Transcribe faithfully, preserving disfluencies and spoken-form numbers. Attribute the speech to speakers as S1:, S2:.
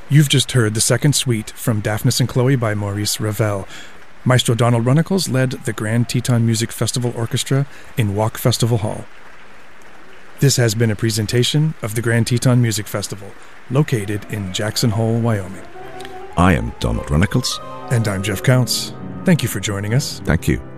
S1: You've just heard the second suite from Daphnis and Chloe by Maurice Ravel. Maestro Donald Runnicles led the Grand Teton Music Festival Orchestra in Walk Festival Hall. This has been a presentation of the Grand Teton Music Festival, located in Jackson Hole, Wyoming.
S2: I am Donald Runnicles.
S1: And I'm Jeff Counts. Thank you for joining us.
S2: Thank you.